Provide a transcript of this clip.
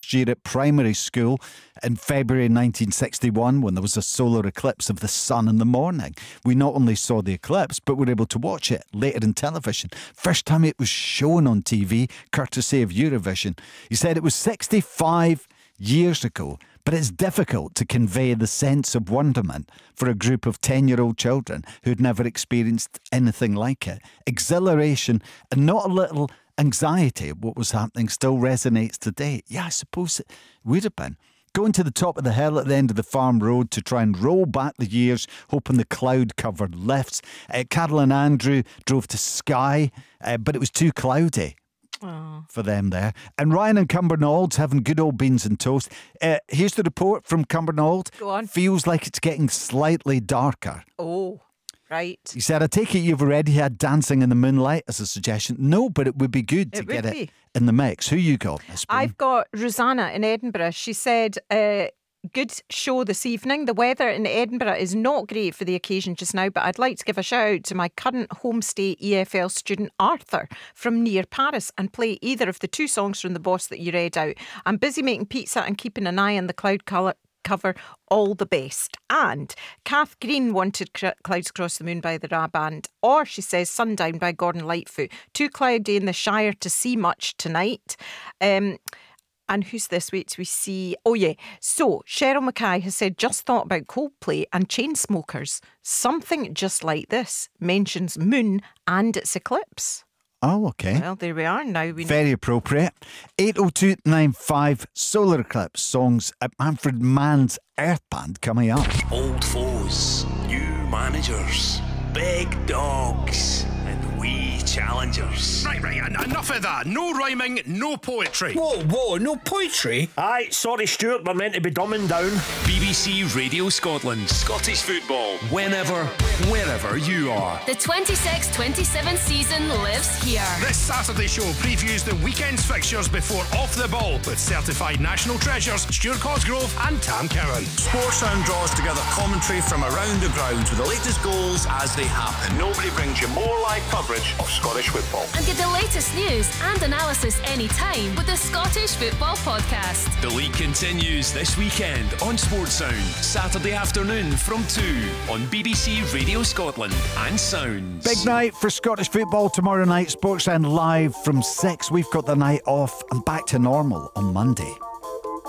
first year at primary school in February 1961 when there was a solar eclipse of the sun in the morning. We not only saw the eclipse, but were able to watch it later in television. First time it was shown on TV, courtesy of Eurovision. He said it was 65 years ago, but it's difficult to convey the sense of wonderment for a group of 10-year-old children who'd never experienced anything like it. Exhilaration and not a little anxiety at what was happening still resonates today. Yeah, I suppose it would have been. Going to the top of the hill at the end of the farm road to try and roll back the years, hoping the cloud-covered lifts. Carol and Andrew drove to Skye, but it was too cloudy. For them there. And Ryan and Cumbernauld having good old beans and toast. Here's the report from Cumbernauld. Go on. Feels like it's getting slightly darker. Oh, right. He said, I take it you've already had Dancing in the Moonlight as a suggestion. No, but it would be good to get it in the mix. Who you got, Miss Broom? I've got Rosanna in Edinburgh. She said, good show this evening. The weather in Edinburgh is not great for the occasion just now, but I'd like to give a shout out to my current homestay EFL student Arthur from near Paris and play either of the two songs from The Boss that you read out. I'm busy making pizza and keeping an eye on the cloud cover. All the best. And Kath Green wanted Clouds Across the Moon by the Ra Band, or she says Sundown by Gordon Lightfoot. Too cloudy in the Shire to see much tonight. And who's this? Wait till we see. Oh, yeah. So, Cheryl Mackay has said, just thought about Coldplay and Chainsmokers. Something just like this mentions Moon and its eclipse. Oh, okay. Well, there we are. Now we know. Very appropriate. 80295 Solar Eclipse songs at Manfred Mann's Earth Band coming up. Old foes, new managers, big dogs, and wee challengers. Right, enough of that. No rhyming, no poetry. Whoa, no poetry? Aye, sorry Stuart, we're meant to be dumbing down. BBC Radio Scotland. Scottish football. Whenever, wherever you are. The 26-27 season lives here. This Saturday show previews the weekend's fixtures before Off the Ball with certified national treasures Stuart Cosgrove and Tam Cowan. Sportsound draws together commentary from around the grounds with the latest goals as they happen. Nobody brings you more live coverage of Scottish football. And get the latest news and analysis anytime with the Scottish Football Podcast. The league continues this weekend on Sportsound. Saturday afternoon from 2 on BBC Radio Scotland and Sounds. Big night for Scottish football tomorrow night. Sportsound live from 6. We've got the night off and back to normal on Monday.